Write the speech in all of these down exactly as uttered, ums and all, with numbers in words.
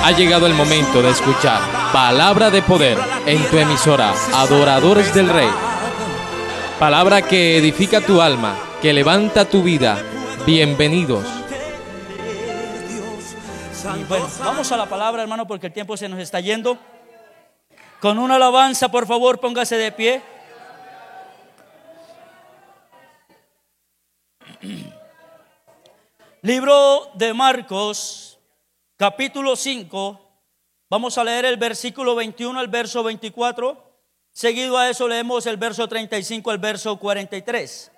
Ha llegado el momento de escuchar Palabra de Poder en tu emisora Adoradores del Rey. Palabra que edifica tu alma, que levanta tu vida. Bienvenidos. Y bueno, vamos a la palabra, hermano, porque el tiempo se nos está yendo. Con una alabanza, por favor, póngase de pie. Libro de Marcos, capítulo cinco. Vamos a leer el versículo veintiuno al verso veinticuatro. Seguido a eso leemos el verso treinta y cinco al verso cuarenta y tres.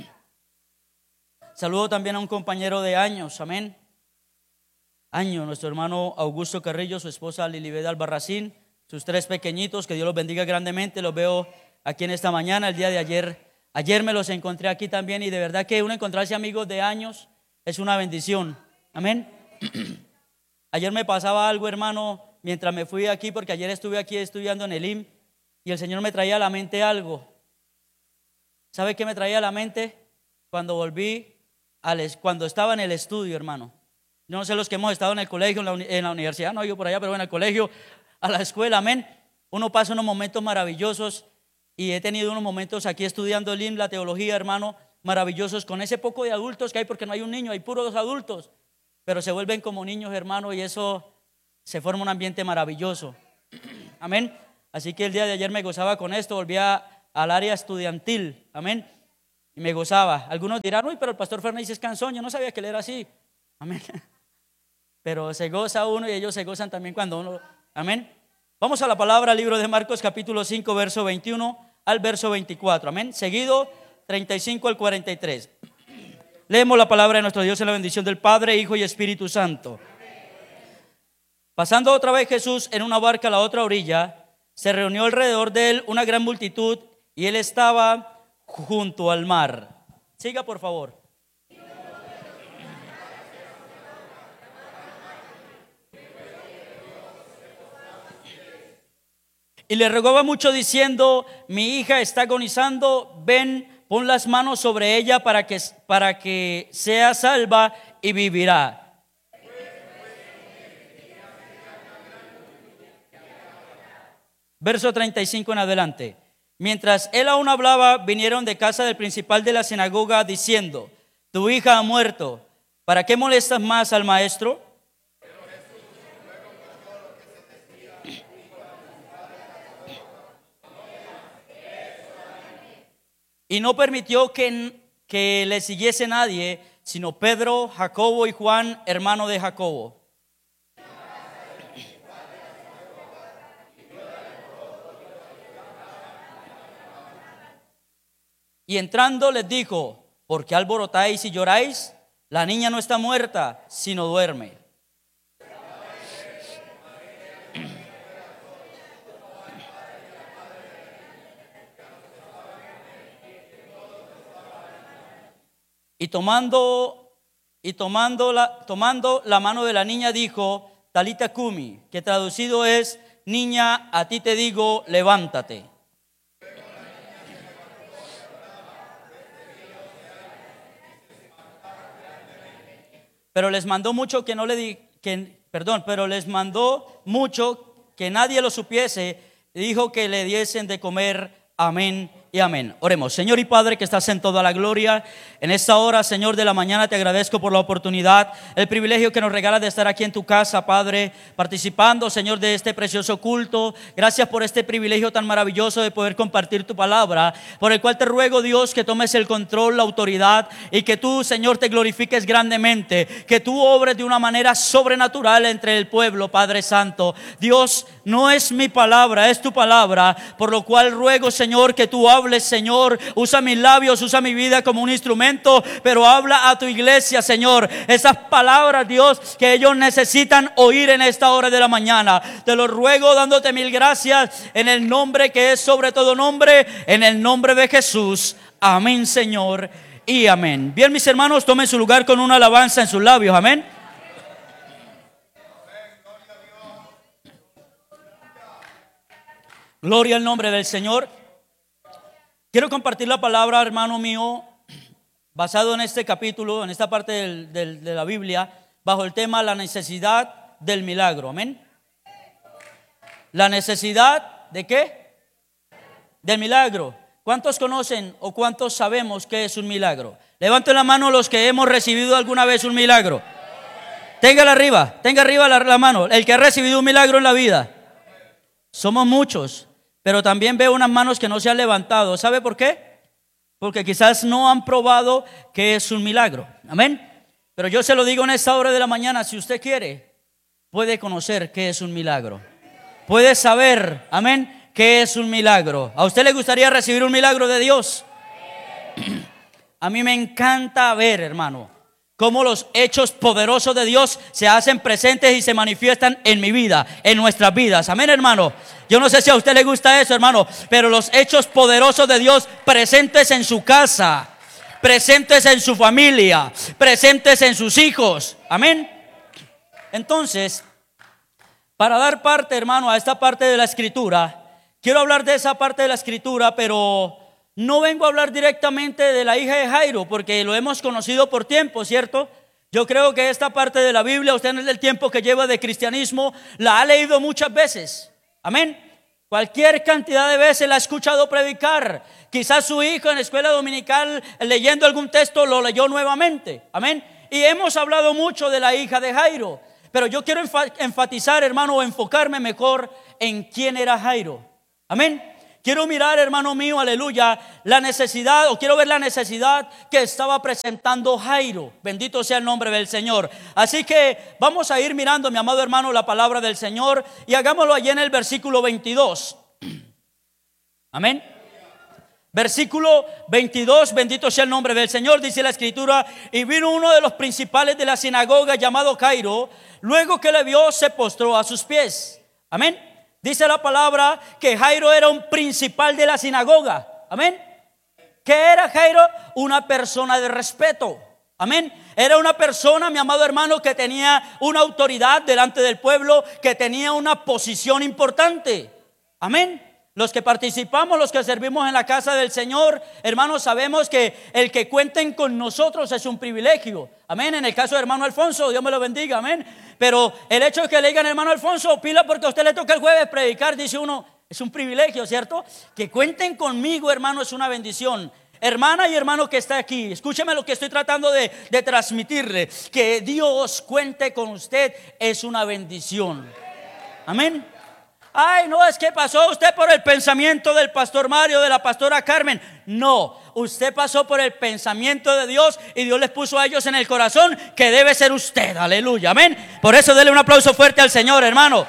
Saludo también a un compañero de años, amén. Año, nuestro hermano Augusto Carrillo, su esposa Lilibet Albarracín, sus tres pequeñitos, que Dios los bendiga grandemente. Los veo aquí en esta mañana. El día de ayer, ayer me los encontré aquí también, y de verdad que uno encontrarse amigos de años es una bendición, amén. Ayer me pasaba algo, hermano, mientras me fui aquí, porque ayer estuve aquí estudiando en el I M, y el Señor me traía a la mente algo. ¿Sabe qué me traía a la mente? Cuando volví, al, cuando estaba en el estudio, hermano. Yo no sé los que hemos estado en el colegio, en la, en la universidad, no yo por allá, pero en el colegio, a la escuela, amén. Uno pasa unos momentos maravillosos, y he tenido unos momentos aquí estudiando el I M, la teología, hermano, maravillosos, con ese poco de adultos que hay, porque no hay un niño, hay puros adultos, pero se vuelven como niños, hermano, y eso se forma un ambiente maravilloso, amén. Así que el día de ayer me gozaba con esto, volvía al área estudiantil, amén, y me gozaba. Algunos dirán, uy, pero el pastor Fernández es cansón, yo no sabía que él era así, amén. Pero se goza uno y ellos se gozan también cuando uno, amén. Vamos a la palabra, libro de Marcos, capítulo cinco, verso veintiuno al verso veinticuatro, amén. Seguido treinta y cinco al cuarenta y tres. Leemos la palabra de nuestro Dios en la bendición del Padre, Hijo y Espíritu Santo. Pasando otra vez Jesús en una barca a la otra orilla, se reunió alrededor de él una gran multitud, y él estaba junto al mar. Siga, por favor. Y le rogaba mucho diciendo: mi hija está agonizando, ven, pon las manos sobre ella para que, para que sea salva y vivirá. Verso treinta y cinco en adelante. Mientras él aún hablaba, vinieron de casa del principal de la sinagoga diciendo: tu hija ha muerto, ¿para qué molestas más al maestro? Y no permitió que, que le siguiese nadie, sino Pedro, Jacobo y Juan, hermano de Jacobo. Y entrando les dijo: ¿por qué alborotáis y lloráis? La niña no está muerta, sino duerme. Y tomando, y tomando, la, tomando la mano de la niña dijo: Talita cumi, que traducido es: niña, a ti te digo, levántate. Pero les mandó mucho que no le di, que, perdón, pero les mandó mucho que nadie lo supiese, y dijo que le diesen de comer. Amén y amén. Oremos. Señor y Padre que estás en toda la gloria, en esta hora, Señor, de la mañana, te agradezco por la oportunidad, el privilegio que nos regalas de estar aquí en tu casa, Padre, participando, Señor, de este precioso culto. Gracias por este privilegio tan maravilloso de poder compartir tu palabra, por el cual te ruego, Dios, que tomes el control, la autoridad, y que tú, Señor, te glorifiques grandemente, que tú obres de una manera sobrenatural entre el pueblo, Padre Santo. Dios, no es mi palabra, es tu palabra, por lo cual ruego, Señor, que tú hables, Señor. Usa mis labios, usa mi vida como un instrumento, pero habla a tu iglesia, Señor, esas palabras, Dios, que ellos necesitan oír en esta hora de la mañana. Te lo ruego dándote mil gracias, en el nombre que es sobre todo nombre, en el nombre de Jesús. Amén, Señor, y amén. Bien, mis hermanos, tomen su lugar con una alabanza en sus labios. Amén. Gloria al nombre del Señor. Quiero compartir la palabra, hermano mío, basado en este capítulo, en esta parte del, del, de la Biblia, bajo el tema la necesidad del milagro. Amén. La necesidad de ¿qué? Del milagro. ¿Cuántos conocen o cuántos sabemos qué es un milagro? Levanten la mano los que hemos recibido alguna vez un milagro. Téngala arriba, tenga arriba la, la mano. El que ha recibido un milagro en la vida. Somos muchos, pero también veo unas manos que no se han levantado. ¿Sabe por qué? Porque quizás no han probado qué es un milagro. Amén. Pero yo se lo digo en esta hora de la mañana, si usted quiere, puede conocer qué es un milagro. Puede saber, amén, qué es un milagro. ¿A usted le gustaría recibir un milagro de Dios? A mí me encanta ver, hermano, cómo los hechos poderosos de Dios se hacen presentes y se manifiestan en mi vida, en nuestras vidas. Amén, hermano. Yo no sé si a usted le gusta eso, hermano, pero los hechos poderosos de Dios presentes en su casa, presentes en su familia, presentes en sus hijos. Amén. Entonces, para dar parte, hermano, a esta parte de la escritura, quiero hablar de esa parte de la escritura, pero no vengo a hablar directamente de la hija de Jairo, porque lo hemos conocido por tiempo, ¿cierto? Yo creo que esta parte de la Biblia, usted en el tiempo que lleva de cristianismo, la ha leído muchas veces. Amén. Cualquier cantidad de veces la ha escuchado predicar. Quizás su hijo en la escuela dominical, leyendo algún texto, lo leyó nuevamente. Amén. Y hemos hablado mucho de la hija de Jairo, pero yo quiero enfatizar, hermano, o enfocarme mejor en quién era Jairo. Amén. Quiero mirar, hermano mío, aleluya, la necesidad, o quiero ver la necesidad que estaba presentando Jairo. Bendito sea el nombre del Señor. Así que vamos a ir mirando, mi amado hermano, la palabra del Señor, y hagámoslo allí en el versículo veintidós. Amén. Versículo veintidós, bendito sea el nombre del Señor. Dice la escritura: y vino uno de los principales de la sinagoga llamado Jairo, luego que le vio se postró a sus pies. Amén. Dice la palabra que Jairo era un principal de la sinagoga. Amén. ¿Qué era Jairo? Una persona de respeto. Amén. Era una persona, mi amado hermano, que tenía una autoridad delante del pueblo, que tenía una posición importante. Amén. Los que participamos, los que servimos en la casa del Señor, hermanos, sabemos que el que cuenten con nosotros es un privilegio. Amén. En el caso de hermano Alfonso, Dios me lo bendiga. Amén. Pero el hecho de que le digan, hermano Alfonso, pila porque a usted le toca el jueves predicar, dice uno, es un privilegio, ¿cierto? Que cuenten conmigo, hermano, es una bendición. Hermana y hermano que está aquí, escúcheme lo que estoy tratando de, de transmitirle. Que Dios cuente con usted es una bendición. Amén. Ay, no, es que pasó usted por el pensamiento del pastor Mario, de la pastora Carmen. No, usted pasó por el pensamiento de Dios y Dios les puso a ellos en el corazón que debe ser usted. Aleluya, amén. Por eso dele un aplauso fuerte al Señor, hermano.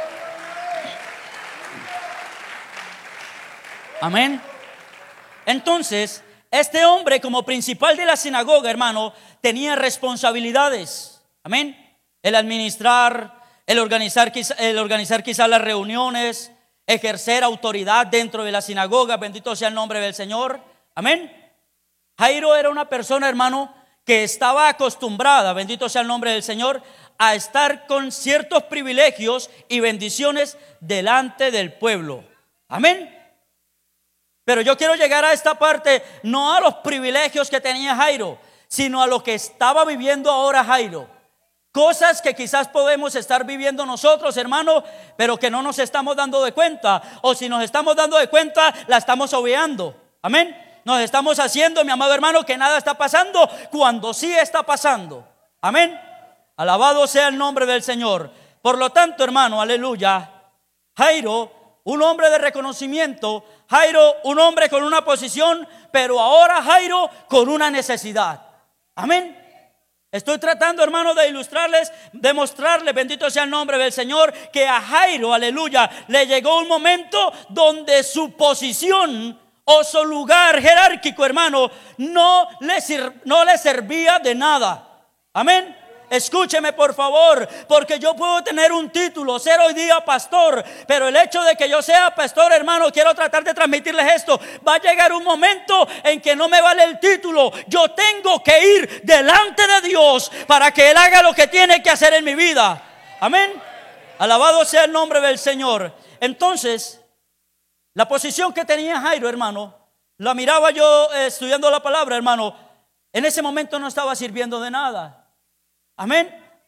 Amén. Entonces, este hombre como principal de la sinagoga, hermano, tenía responsabilidades. Amén. El administrar, el organizar, el organizar quizás las reuniones, ejercer autoridad dentro de la sinagoga. Bendito sea el nombre del Señor. Amén. Jairo era una persona, hermano, que estaba acostumbrada, bendito sea el nombre del Señor, a estar con ciertos privilegios y bendiciones delante del pueblo. Amén. Pero yo quiero llegar a esta parte, no a los privilegios que tenía Jairo, sino a lo que estaba viviendo ahora Jairo. Cosas que quizás podemos estar viviendo nosotros, hermano, pero que no nos estamos dando de cuenta. O si nos estamos dando de cuenta, la estamos obviando. Amén. Nos estamos haciendo, mi amado hermano, que nada está pasando cuando sí está pasando. Amén. Alabado sea el nombre del Señor. Por lo tanto, hermano, aleluya, Jairo, un hombre de reconocimiento, Jairo, un hombre con una posición, pero ahora Jairo con una necesidad. Amén. Estoy tratando, hermano, de ilustrarles, de mostrarles, bendito sea el nombre del Señor, que a Jairo, aleluya, le llegó un momento donde su posición o su lugar jerárquico, hermano, no le, no le servía de nada. Amén. Escúcheme por favor, porque yo puedo tener un título, ser hoy día pastor, pero el hecho de que yo sea pastor, hermano, quiero tratar de transmitirles esto. Va a llegar un momento en que no me vale el título. Yo tengo que ir delante de Dios para que Él haga lo que tiene que hacer en mi vida. Amén. Alabado sea el nombre del Señor. Entonces, la posición que tenía Jairo, hermano, la miraba yo eh, estudiando la palabra, hermano. En ese momento no estaba sirviendo de nada. Amén.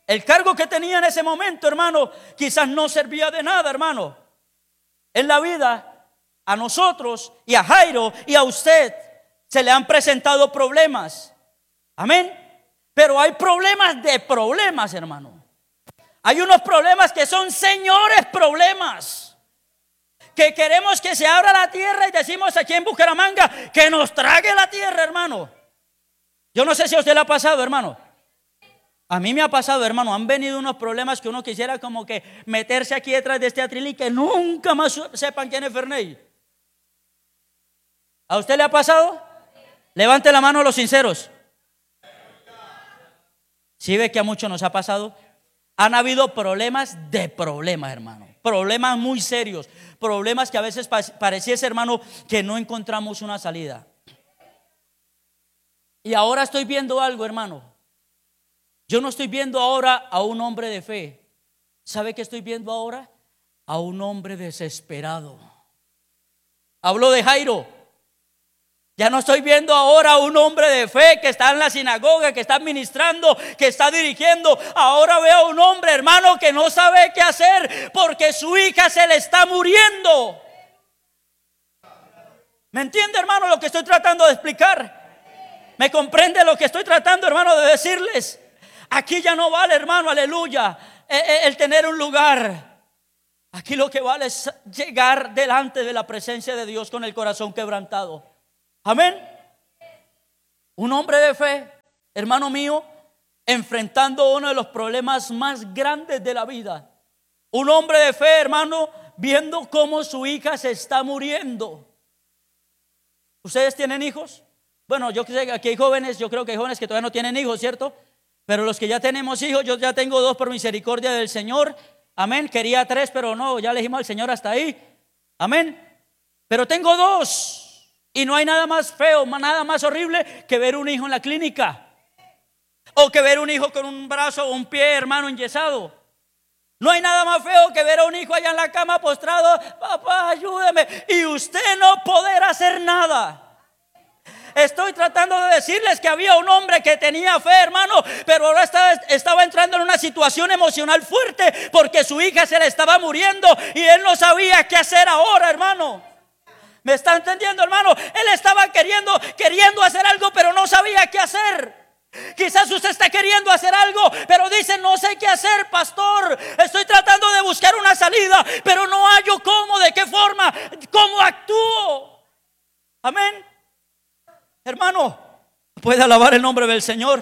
El cargo que tenía en ese momento, hermano, quizás no servía de nada, hermano. En la vida, a nosotros y a Jairo y a usted se le han presentado problemas. Amén. Pero hay problemas de problemas, hermano. Hay unos problemas que son señores problemas, que queremos que se abra la tierra y decimos aquí en Bucaramanga que nos trague la tierra, hermano. Yo no sé si a usted le ha pasado, hermano. A mí me ha pasado, hermano. Han venido unos problemas que uno quisiera como que meterse aquí detrás de este atril y que nunca más sepan quién es Ferney. ¿A usted le ha pasado? Levante la mano los sinceros. ¿Sí ve que a muchos nos ha pasado? Han habido problemas de problemas, hermano. Problemas muy serios. Problemas que a veces pareciese, hermano, que no encontramos una salida. Y ahora estoy viendo algo, hermano. Yo no estoy viendo ahora a un hombre de fe. ¿Sabe qué estoy viendo ahora? A un hombre desesperado. Hablo de Jairo. Ya no estoy viendo ahora a un hombre de fe que está en la sinagoga, que está ministrando, que está dirigiendo. Ahora veo a un hombre, hermano, que no sabe qué hacer porque su hija se le está muriendo. ¿Me entiende, hermano, lo que estoy tratando de explicar? ¿Me comprende lo que estoy tratando, hermano, de decirles? Aquí ya no vale, hermano, aleluya, el tener un lugar. Aquí lo que vale es llegar delante de la presencia de Dios con el corazón quebrantado. Amén. Un hombre de fe, hermano mío, enfrentando uno de los problemas más grandes de la vida. Un hombre de fe, hermano, viendo cómo su hija se está muriendo. ¿Ustedes tienen hijos? Bueno, yo sé que aquí hay jóvenes, yo creo que hay jóvenes que todavía no tienen hijos, ¿cierto? Pero los que ya tenemos hijos, yo ya tengo dos por misericordia del Señor. Amén. Quería tres, pero no, ya le dijimos al Señor hasta ahí. Amén. Pero tengo dos. Y no hay nada más feo, nada más horrible que ver un hijo en la clínica. O que ver un hijo con un brazo o un pie, hermano, enyesado. No hay nada más feo que ver a un hijo allá en la cama postrado. Papá, ayúdeme. Y usted no poder hacer nada. Estoy tratando de decirles que había un hombre que tenía fe, hermano, pero ahora estaba, estaba entrando en una situación emocional fuerte porque su hija se le estaba muriendo y él no sabía qué hacer ahora, hermano. ¿Me está entendiendo, hermano? Él estaba queriendo, queriendo hacer algo, pero no sabía qué hacer. Quizás usted está queriendo hacer algo, pero dice, no sé qué hacer, pastor. Estoy tratando de buscar una salida, pero no hallo cómo, de qué forma, cómo actúo. Amén. Hermano, puede alabar el nombre del Señor.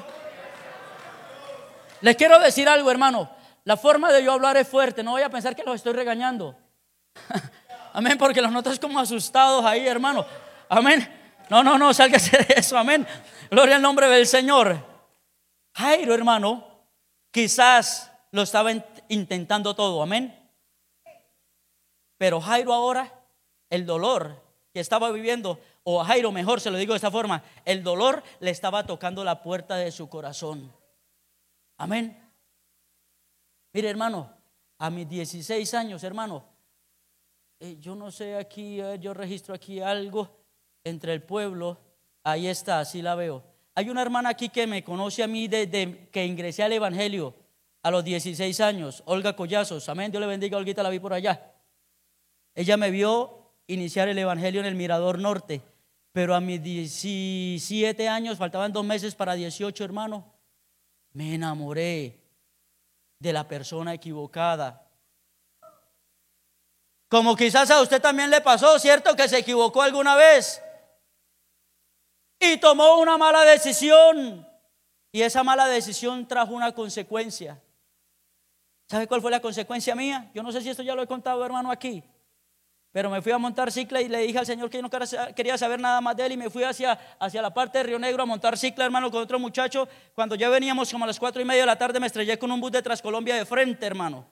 Les quiero decir algo, hermano. La forma de yo hablar es fuerte. No voy a pensar que los estoy regañando. Amén, porque los notas como asustados ahí, hermano. Amén. No, no, no, sálgase de eso. Amén. Gloria al nombre del Señor. Jairo, hermano, quizás lo estaba intentando todo. Amén. Pero Jairo ahora, el dolor que estaba viviendo, o a Jairo mejor se lo digo de esta forma, el dolor le estaba tocando la puerta de su corazón. Amén. Mire, hermano, a mis dieciséis años, hermano, eh, yo no sé aquí, eh, yo registro aquí algo entre el pueblo. Ahí está, así la veo. Hay una hermana aquí que me conoce a mí desde que ingresé al evangelio a los dieciséis años, Olga Collazos. Amén, Dios le bendiga, Olguita, la vi por allá. Ella me vio iniciar el evangelio en el Mirador Norte, pero a mis diecisiete años, faltaban dos meses para dieciocho, hermano, me enamoré de la persona equivocada. Como quizás a usted también le pasó, ¿cierto? Que se equivocó alguna vez y tomó una mala decisión, y esa mala decisión trajo una consecuencia. ¿Sabe cuál fue la consecuencia mía? Yo no sé si esto ya lo he contado, hermano, aquí. Pero me fui a montar cicla y le dije al Señor que yo no quería saber nada más de él, y me fui hacia, hacia la parte de Río Negro a montar cicla, hermano, con otro muchacho. Cuando ya veníamos como a las cuatro y media de la tarde, me estrellé con un bus de Transcolombia de frente, hermano.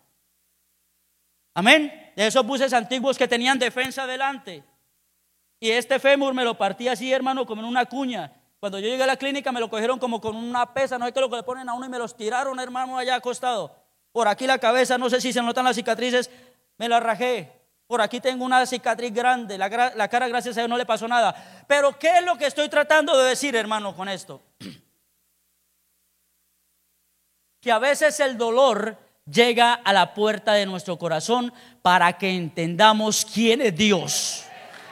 Amén. De esos buses antiguos que tenían defensa adelante. Y este fémur me lo partí así, hermano, como en una cuña. Cuando yo llegué a la clínica me lo cogieron como con una pesa, no sé qué es lo que le ponen a uno, y me los tiraron, hermano, allá acostado. Por aquí la cabeza, no sé si se notan las cicatrices, me la rajé. Por aquí tengo una cicatriz grande, la, la cara, gracias a Dios, no le pasó nada. Pero ¿qué es lo que estoy tratando de decir, hermano, con esto? que a veces el dolor llega a la puerta de nuestro corazón para que entendamos quién es Dios.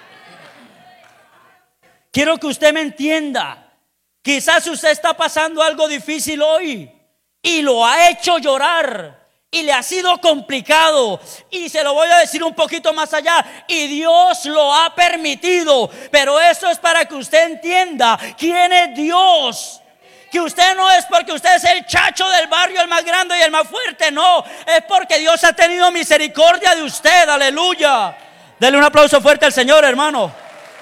Quiero que usted me entienda. Quizás usted está pasando algo difícil hoy y lo ha hecho llorar y le ha sido complicado, y se lo voy a decir un poquito más allá, y Dios lo ha permitido, pero eso es para que usted entienda quién es Dios. Que usted no es porque usted es el chacho del barrio, el más grande y el más fuerte, no, es porque Dios ha tenido misericordia de usted. Aleluya. Dele un aplauso fuerte al Señor, hermano.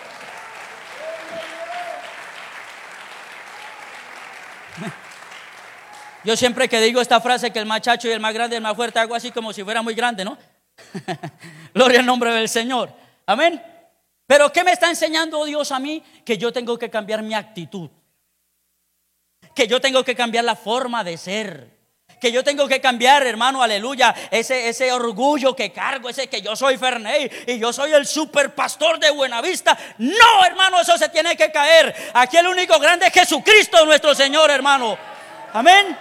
Yo siempre que digo esta frase, que el más chacho y el más grande y el más fuerte, hago así como si fuera muy grande, ¿no? Gloria al nombre del Señor. Amén. Pero ¿qué me está enseñando Dios a mí? Que yo tengo que cambiar mi actitud, que yo tengo que cambiar la forma de ser, que yo tengo que cambiar, hermano, aleluya, ese, ese orgullo que cargo, ese que yo soy Ferney y yo soy el super pastor de Buenavista. No, hermano, eso se tiene que caer. Aquí el único grande es Jesucristo nuestro Señor, hermano. Amén.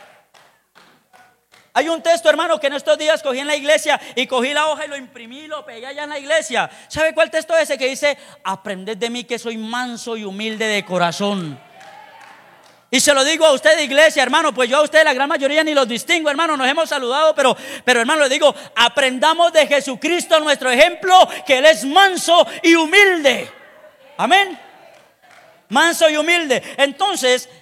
Hay un texto, hermano, que en estos días cogí en la iglesia y cogí la hoja y lo imprimí y lo pegué allá en la iglesia. ¿Sabe cuál texto es ese? Que dice: aprended de mí que soy manso y humilde de corazón. Y se lo digo a usted, iglesia, hermano, pues yo a usted la gran mayoría ni los distingo, hermano, nos hemos saludado, pero, pero hermano, le digo, aprendamos de Jesucristo nuestro ejemplo, que Él es manso y humilde. Amén. Manso y humilde. Entonces,